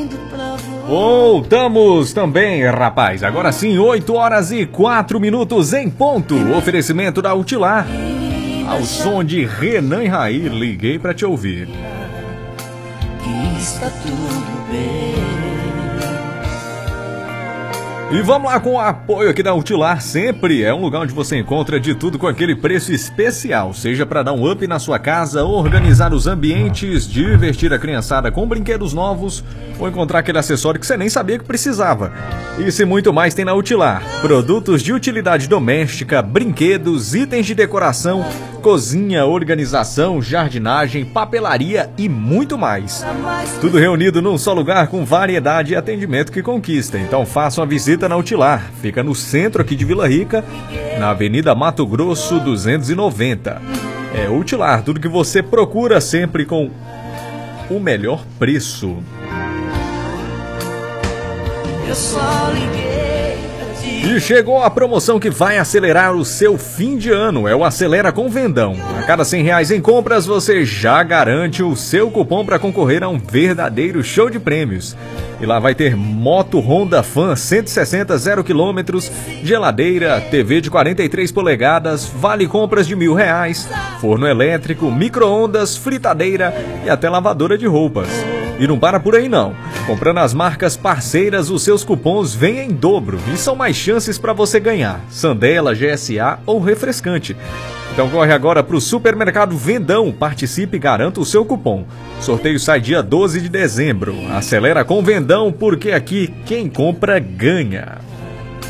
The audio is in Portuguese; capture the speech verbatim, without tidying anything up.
Voltamos também, rapaz. Agora sim, oito horas e quatro minutos em ponto. Oferecimento da Utilar. Ao som de Renan e Raí, liguei pra te ouvir. Que está tudo bem. E vamos lá com o apoio aqui da Utilar. Sempre é um lugar onde você encontra de tudo com aquele preço especial. Seja para dar um up na sua casa, organizar os ambientes, divertir a criançada com brinquedos novos ou encontrar aquele acessório que você nem sabia que precisava. Isso e muito mais tem na Utilar. Produtos de utilidade doméstica, brinquedos, itens de decoração, cozinha, organização, jardinagem, papelaria e muito mais. Tudo reunido num só lugar com variedade e atendimento que conquista. Então faça uma visita na Utilar. Fica no centro aqui de Vila Rica, na Avenida Mato Grosso duzentos e noventa. É Utilar, tudo que você procura sempre com o melhor preço. Eu só liguei pra ti. E chegou a promoção que vai acelerar o seu fim de ano. É o Acelera com Vendão. A cada cem reais em compras, você já garante o seu cupom para concorrer a um verdadeiro show de prêmios. E lá vai ter moto Honda Fan cento e sessenta zero quilômetros, geladeira, T V de quarenta e três polegadas, vale compras de mil reais, forno elétrico, micro-ondas, fritadeira e até lavadora de roupas. E não para por aí não. Comprando as marcas parceiras, os seus cupons vêm em dobro e são mais chances para você ganhar. Sandela, G S A ou refrescante. Então corre agora para o Supermercado Vendão, participe e garanta o seu cupom. Sorteio sai dia doze de dezembro. Acelera com Vendão, porque aqui quem compra ganha.